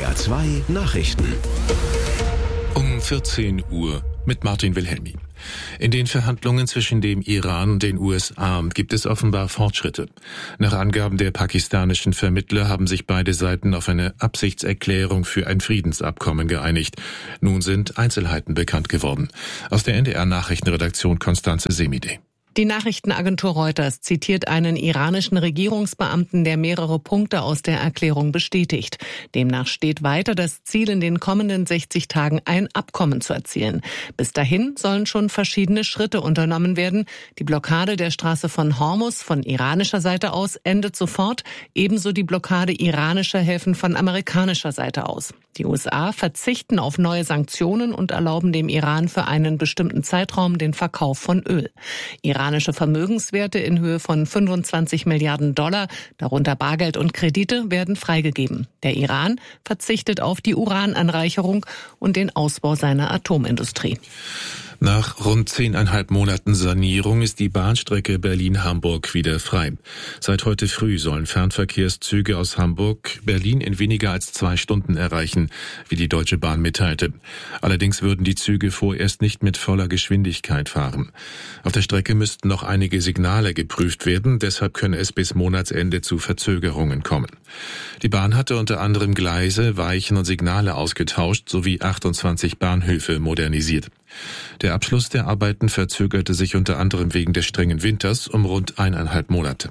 NDR 2 Nachrichten. Um 14 Uhr mit Martin Wilhelmi. In den Verhandlungen zwischen dem Iran und den USA gibt es offenbar Fortschritte. Nach Angaben der pakistanischen Vermittler haben sich beide Seiten auf eine Absichtserklärung für ein Friedensabkommen geeinigt. Nun sind Einzelheiten bekannt geworden. Aus der NDR-Nachrichtenredaktion Konstanze Semide. Die Nachrichtenagentur Reuters zitiert einen iranischen Regierungsbeamten, der mehrere Punkte aus der Erklärung bestätigt. Demnach steht weiter das Ziel, in den kommenden 60 Tagen ein Abkommen zu erzielen. Bis dahin sollen schon verschiedene Schritte unternommen werden. Die Blockade der Straße von Hormuz von iranischer Seite aus endet sofort, ebenso die Blockade iranischer Häfen von amerikanischer Seite aus. Die USA verzichten auf neue Sanktionen und erlauben dem Iran für einen bestimmten Zeitraum den Verkauf von Öl. Iranische Vermögenswerte in Höhe von 25 Milliarden $, darunter Bargeld und Kredite, werden freigegeben. Der Iran verzichtet auf die Urananreicherung und den Ausbau seiner Atomindustrie. Nach rund 10,5 Monaten Sanierung ist die Bahnstrecke Berlin-Hamburg wieder frei. Seit heute früh sollen Fernverkehrszüge aus Hamburg Berlin in weniger als 2 Stunden erreichen, wie die Deutsche Bahn mitteilte. Allerdings würden die Züge vorerst nicht mit voller Geschwindigkeit fahren. Auf der Strecke müssten noch einige Signale geprüft werden, deshalb könne es bis Monatsende zu Verzögerungen kommen. Die Bahn hatte unter anderem Gleise, Weichen und Signale ausgetauscht sowie 28 Bahnhöfe modernisiert. Der Abschluss der Arbeiten verzögerte sich unter anderem wegen des strengen Winters um rund 1,5 Monate.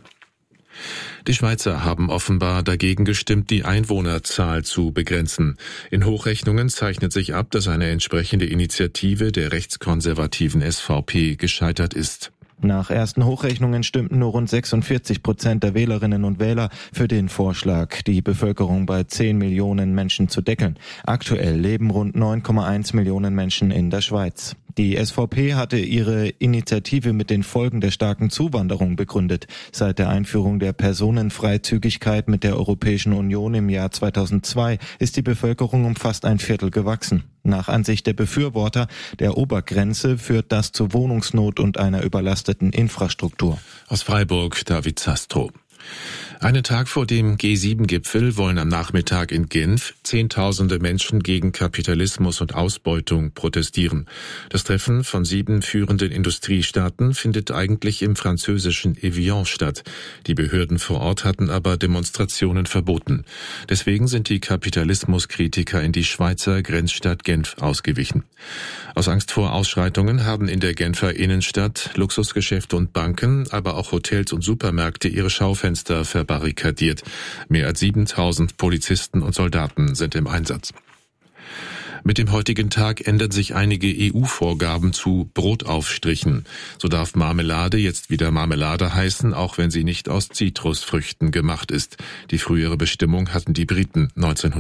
Die Schweizer haben offenbar dagegen gestimmt, die Einwohnerzahl zu begrenzen. In Hochrechnungen zeichnet sich ab, dass eine entsprechende Initiative der rechtskonservativen SVP gescheitert ist. Nach ersten Hochrechnungen stimmten nur rund 46% der Wählerinnen und Wähler für den Vorschlag, die Bevölkerung bei 10 Millionen Menschen zu deckeln. Aktuell leben rund 9,1 Millionen Menschen in der Schweiz. Die SVP hatte ihre Initiative mit den Folgen der starken Zuwanderung begründet. Seit der Einführung der Personenfreizügigkeit mit der Europäischen Union im Jahr 2002 ist die Bevölkerung um fast ein Viertel gewachsen. Nach Ansicht der Befürworter der Obergrenze führt das zu Wohnungsnot und einer überlasteten Infrastruktur. Aus Freiburg David Zastro. Einen Tag vor dem G7-Gipfel wollen am Nachmittag in Genf Zehntausende Menschen gegen Kapitalismus und Ausbeutung protestieren. Das Treffen von 7 führenden Industriestaaten findet eigentlich im französischen Evian statt. Die Behörden vor Ort hatten aber Demonstrationen verboten. Deswegen sind die Kapitalismuskritiker in die Schweizer Grenzstadt Genf ausgewichen. Aus Angst vor Ausschreitungen haben in der Genfer Innenstadt Luxusgeschäfte und Banken, aber auch Hotels und Supermärkte ihre Schaufenster verbarrikadiert. Mehr als 7.000 Polizisten und Soldaten sind im Einsatz. Mit dem heutigen Tag ändern sich einige EU-Vorgaben zu Brotaufstrichen. So darf Marmelade jetzt wieder Marmelade heißen, auch wenn sie nicht aus Zitrusfrüchten gemacht ist. Die frühere Bestimmung hatten die Briten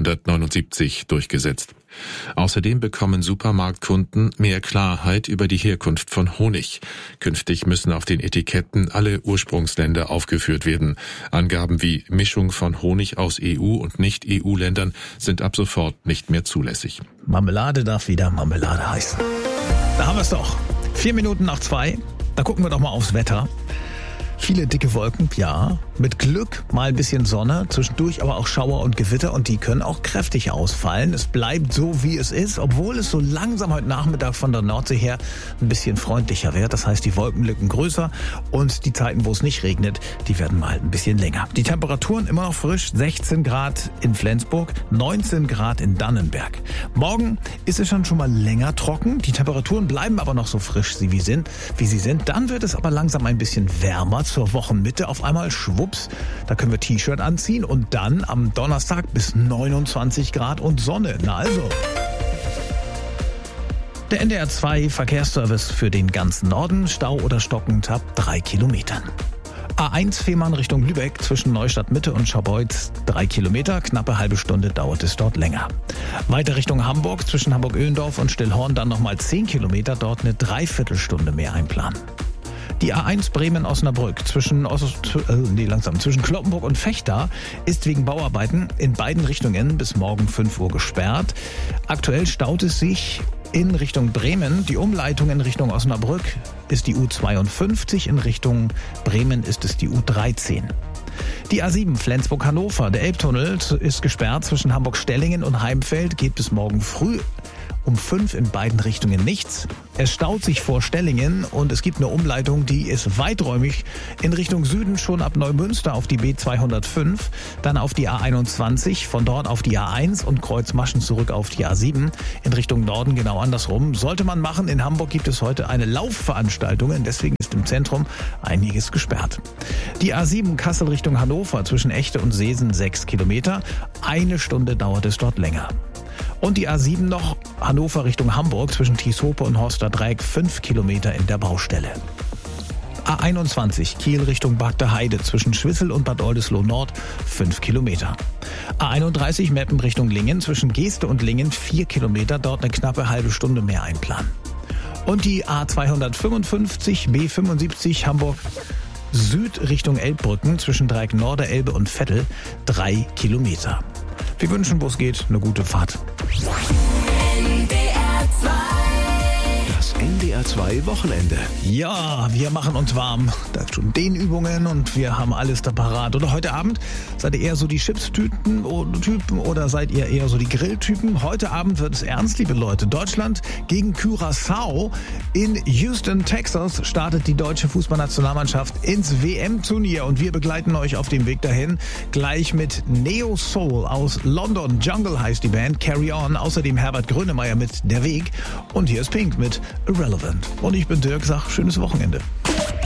1979 durchgesetzt. Außerdem bekommen Supermarktkunden mehr Klarheit über die Herkunft von Honig. Künftig müssen auf den Etiketten alle Ursprungsländer aufgeführt werden. Angaben wie Mischung von Honig aus EU- und Nicht-EU-Ländern sind ab sofort nicht mehr zulässig. Marmelade darf wieder Marmelade heißen. Da haben wir es doch. 4 Minuten nach 2. Da gucken wir doch mal aufs Wetter. Viele dicke Wolken, ja. Mit Glück mal ein bisschen Sonne, zwischendurch aber auch Schauer und Gewitter und die können auch kräftig ausfallen. Es bleibt so, wie es ist, obwohl es so langsam heute Nachmittag von der Nordsee her ein bisschen freundlicher wird. Das heißt, die Wolkenlücken größer und die Zeiten, wo es nicht regnet, die werden mal ein bisschen länger. Die Temperaturen immer noch frisch, 16 Grad in Flensburg, 19 Grad in Dannenberg. Morgen ist es schon mal länger trocken, die Temperaturen bleiben aber noch so frisch, wie sie sind. Dann wird es aber langsam ein bisschen wärmer zur Wochenmitte. Auf einmal schwupps, da können wir T-Shirt anziehen und dann am Donnerstag bis 29 Grad und Sonne. Na also. Der NDR 2 Verkehrsservice für den ganzen Norden, Stau oder stockend ab 3 Kilometern. A1 Fehmarn Richtung Lübeck zwischen Neustadt Mitte und Scharbeutz 3 Kilometer, knappe halbe Stunde dauert es dort länger. Weiter Richtung Hamburg zwischen Hamburg-Öhlendorf und Stillhorn dann nochmal 10 Kilometer, dort eine Dreiviertelstunde mehr einplanen. Die A1 Bremen-Osnabrück zwischen Cloppenburg und Vechta ist wegen Bauarbeiten in beiden Richtungen bis morgen 5 Uhr gesperrt. Aktuell staut es sich in Richtung Bremen. Die Umleitung in Richtung Osnabrück ist die U52, in Richtung Bremen ist es die U13. Die A7 Flensburg-Hannover. Der Elbtunnel ist gesperrt zwischen Hamburg-Stellingen und Heimfeld. Geht bis morgen früh um 5 in beiden Richtungen nichts. Es staut sich vor Stellingen und es gibt eine Umleitung, die ist weiträumig in Richtung Süden schon ab Neumünster auf die B205, dann auf die A21, von dort auf die A1 und Kreuzmaschen zurück auf die A7. In Richtung Norden genau andersrum. Sollte man machen. In Hamburg gibt es heute eine Laufveranstaltung, deswegen ist im Zentrum einiges gesperrt. Die A7 Kassel Richtung Hannover zwischen Echte und Seesen 6 Kilometer. 1 Stunde dauert es dort länger. Und die A7 noch Hannover Richtung Hamburg zwischen Tieshope und Horster Dreieck 5 Kilometer in der Baustelle. A21 Kiel Richtung Bagder Heide zwischen Schwissel und Bad Oldesloe Nord 5 Kilometer. A31 Meppen Richtung Lingen zwischen Geeste und Lingen 4 Kilometer, dort eine knappe halbe Stunde mehr einplanen. Und die A255 B75 Hamburg Süd Richtung Elbbrücken zwischen Dreieck Norderelbe und Vettel 3 Kilometer. Wir wünschen, wo es geht, eine gute Fahrt. Das NDR 2 Wochenende. Ja, wir machen uns warm. Da schon Dehnübungen und wir haben alles da parat. Oder heute Abend, seid ihr eher so die Chips-Typen oder seid ihr eher so die Grilltypen? Heute Abend wird es ernst, liebe Leute. Deutschland gegen Curaçao. In Houston, Texas startet die deutsche Fußballnationalmannschaft ins WM-Turnier und wir begleiten euch auf dem Weg dahin. Gleich mit Neo Soul aus London. Jungle heißt die Band. Carry On. Außerdem Herbert Grönemeyer mit Der Weg. Und hier ist Pink mit Irrelevant. Und ich bin Dirk, sag schönes Wochenende.